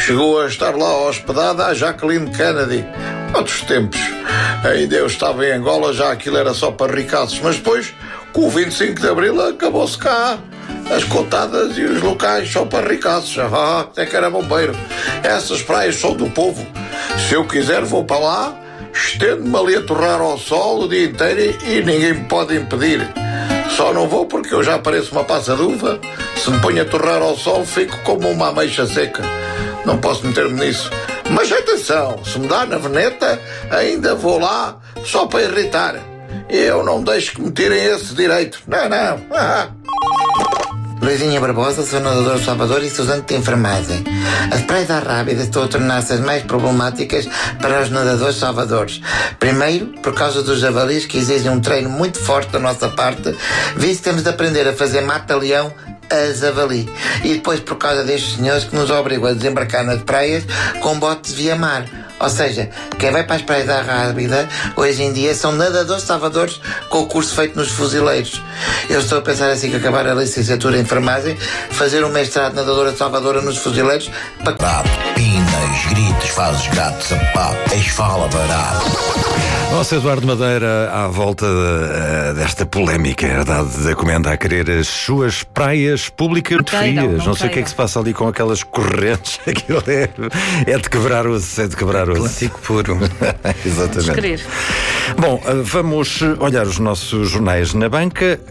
chegou a estar lá hospedada a Jacqueline Kennedy. Outros tempos. Ainda eu estava em Angola, já aquilo era só para ricaços, mas depois, com o 25 de Abril, acabou-se cá. As cotadas e os locais só para ricaços. Até que era bombeiro. Essas praias são do povo. Se eu quiser, vou para lá, estendo-me ali a torrar ao sol o dia inteiro e ninguém me pode impedir. Só não vou porque eu já pareço uma passa de uva. Se me ponho a torrar ao sol, fico como uma ameixa seca. Não posso meter-me nisso. Mas atenção, se me dá na veneta, ainda vou lá só para irritar. Eu não deixo que me tirem esse direito. Não. Luizinha Barbosa, sou nadador de Salvador e estudante de enfermagem. As praias da Rábida estão a tornar-se as mais problemáticas para os nadadores salvadores. Primeiro, por causa dos javalis que exigem um treino muito forte da nossa parte, visto que temos de aprender a fazer mata-leão a javali. E depois por causa destes senhores que nos obrigam a desembarcar nas praias com botes via mar. Ou seja, quem vai para as praias da Rábida hoje em dia são nadadores salvadores com o curso feito nos fuzileiros. Eu estou a pensar assim que acabar a licenciatura em enfermagem, fazer um mestrado de nadadora salvadora nos fuzileiros para... Prato, pinas, gritos, fazes gato, sapato, esfala barato. Nossa, Eduardo Madeira, à volta desta polémica, herdade da Comenda a querer as suas praias públicas muito frias. Não sei o que é que se passa ali com aquelas correntes. Aquilo é de quebrar o osso, Clássico puro. Exatamente. Descrever. Bom, vamos olhar os nossos jornais na banca.